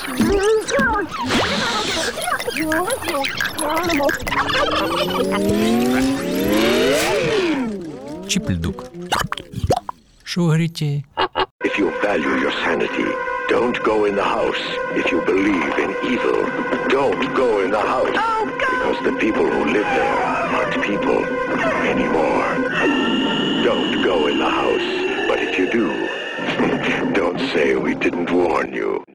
Чіпельдук. Що горите? If you value your sanity, don't go in the house. If you believe in evil, don't go in the house. Because the people who live there aren't people anymore. Don't go in the house. But if you do, don't say we didn't warn you.